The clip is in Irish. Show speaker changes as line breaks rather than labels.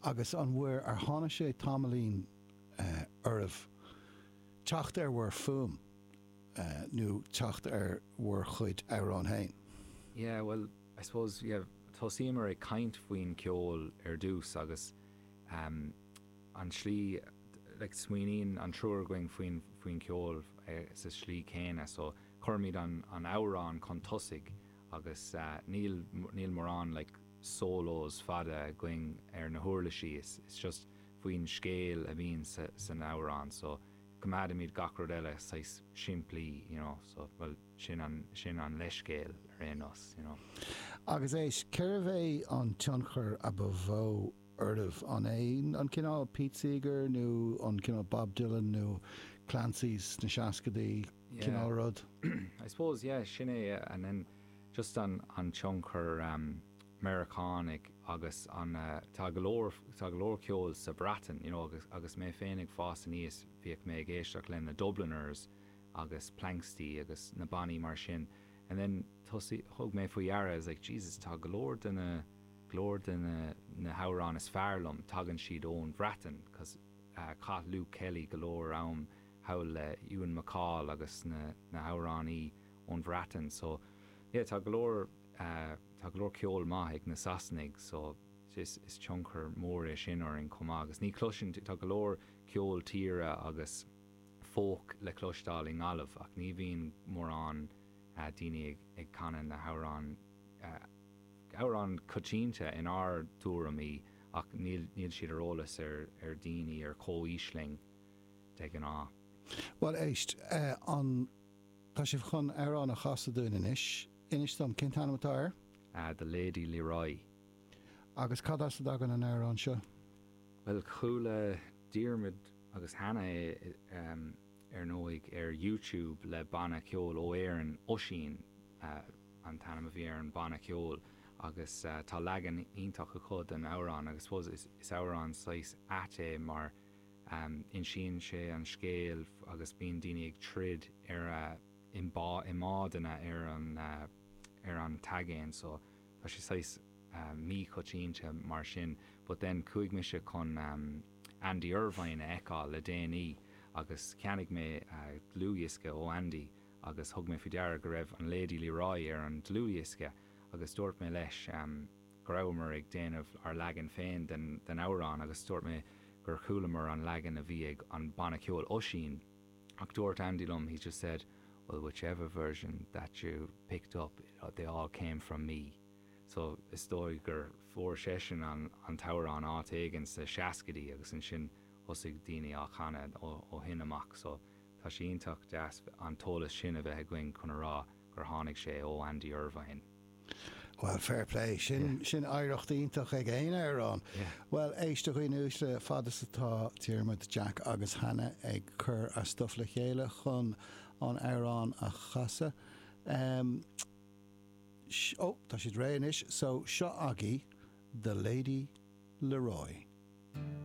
agus an bhuair ar tháinig sé tamalaín ormh teacht ar bhuair fum nó teacht ar bhuair chuid Amhrán hain.
Yeah, well, I suppose, tosímar ag caint faoin ceol ar dús agus an slí smuoinín an trúr going faoin ceol sa slí céine, so chuirmíad an Amhrán chun tosaigh agus níl mórán solos fada going ar na huirlaí is just faoin scéal a bhíon san Amhrán, so gomadamíad gacrad eile sais siimplí, so well sin an leiscéal ar éos,
Agus éis, ceir bheith an tionchar a bhó ormh an an cinál Pete Seeger nó an cinál Bob Dylan nó Clancy's na seascadaí cinál rud?
I suppose, sin é, and then just an tionchar Americanig agus an tá go leor ceol sa Bratan, agus mé féinnig fás níos bhíoh mé géisteach le na Dubliners agus Planxty agus na Bonnie mar sin, and then thug mé faoi dheara is Jesus, tá go leor na Amhrán is fearlumm tagann siad ón Bratan, cos cá Luke Kelly go leor am hail le Ewan McCall agus na Amhránaí ón Bratan, so tá go leor ceol maithaigh na Sasnaigh, so is tionchar mór é sin ar in comá agus ní cloisin tá go leor ceol tíre agus folk le cloistáil in Gaillimh ach ní bhíon mórán daoine ag canan na Amhrán coitianta in our túramí ach níl siad arólas ar daoine ar cóísling de an á.
Well, éist, tá sibh chun Amhrán a chasadún inis dom cintánatáir?
The Lady Leroy.
Agus cad as dagan an Amhrán seo?
Well, chúla Diarmid agus Hannah ar nóig ar YouTube le banna ceol ó éireann Oisín an tanam a bhí ar an banna ceol agus tá legan ionntach a chud an Amhrán agus suppose is Amhrán sais até mar in sin sé an scéal agus bíon daoine ag trid ar imádanna ar an tagéin, so tá sé sais mí coitianta mar sin, but then chuig me se chun Andy Irvine eáil le déanaí agus ceannig mé dlúiasca ó Andy agus thug mé fideara go raibh an Lady Leroy ar an dlúiasca agus dúirt mé leis go raibhmar ag déanamh ar legan féin den Amhrán agus dúirt mé gur chulamar an legan a bhí ag an banna ceol Oisín ach dúirt Andy lum, he just said, well, whichever version that you picked up, they all came from me. So is dóigh gur fuair session an Amhrán áit éigean sa seascadaí agus an sin thosaigh daoine á chana ó hin amach, so tá sé ionntach deas an tolas sin a bheith going chun rá gur tháinig sé ó Andy Irvine.
Well, fair play. Sin aireacht ionntach ag éon Amhrán. Well, éiste chuoin úsle fadas atá Diarmid Jack agus Hannah ag chur a stuff le chéile chun an Amhrán a chasa. Tá siad réanis, so seo agaí, The Lady Leroy.